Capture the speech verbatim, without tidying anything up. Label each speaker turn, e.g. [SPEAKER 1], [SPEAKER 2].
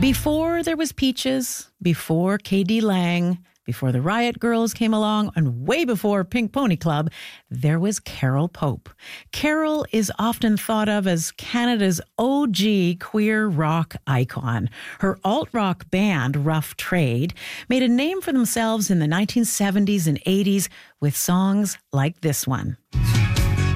[SPEAKER 1] Before there was Peaches, before K D Lang, before the Riot Girls came along, and way before Pink Pony Club, there was Carol Pope. Carol is often thought of as Canada's O G queer rock icon. Her alt-rock band, Rough Trade, made a name for themselves in the nineteen seventies and eighties with songs like this one.